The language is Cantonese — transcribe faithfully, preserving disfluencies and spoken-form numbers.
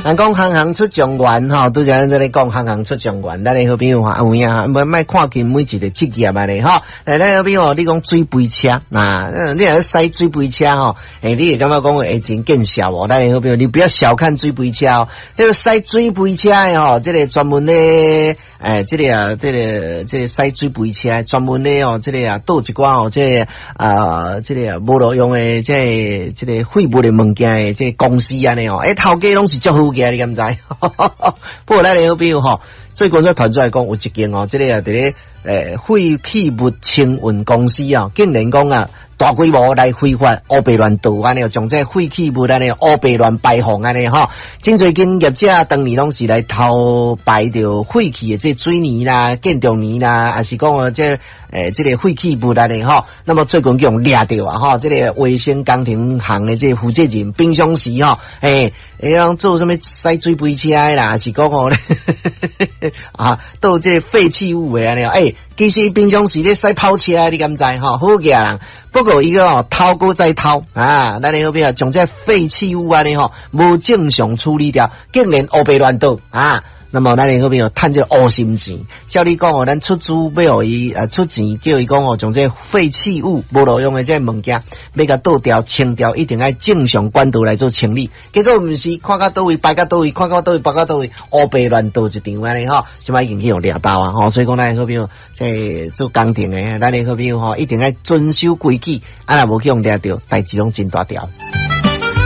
人讲行行出状元吼，拄则咱这里讲行行出状元，咱的好朋友哈，有影哈，莫莫看紧每一个职业安尼吼。来，咱好朋友，你讲水杯车，啊，你若驶水杯车吼，诶，你会感觉讲会真见效哦。咱的好朋友，你不要小看水杯车哦，那个驶水杯车的吼，这个专门咧，诶，这个啊，这个这个驶水杯车专门咧哦，这个啊，倒一寡哦，这个啊，这个无路用的，这这个废物的物件的，这个公司安尼哦，诶，头家拢是足好嘅，你敢知？不过咱的好朋友吼，最近才传出来讲有一间哦，这个啊，伫咧诶废弃物清运公司啊，竟然讲啊。大规模来非法乌白乱倒安尼，将这废弃物安尼乌白乱排放安尼吼，真侪间业者当年拢是来偷排着废弃的这水泥啦、建筑泥啦，还是讲啊这诶这个废弃物安尼吼。那么最近叫用掠着啊吼，这个卫生工程行的这负责人平常时吼，诶诶人做什么驶水杯车的啦，还是讲吼咧啊倒这个废弃物的安尼诶。其實平常時咧駛跑車，你敢知吼？好嘅人，不過伊個哦偷過再偷啊！咱你好邊啊，將這廢棄物安尼吼，無正常處理掉，竟然烏白亂倒啊！那麼咱你好邊有趁這個烏心錢，照你講哦，咱出資要互伊啊出錢，叫伊講哦，將這廢棄物無路用的這物件，要甲倒掉清掉，一定要正常管道來做清理。結果毋是看到倒位擺到倒位，看到倒位擺到倒位，烏白亂倒一場安尼吼，即擺已經去用掠包啊吼，所以講咱好邊有即做工程的，咱你好邊有吼，一定要遵守規矩，啊若無去用掠着，代誌攏真大條。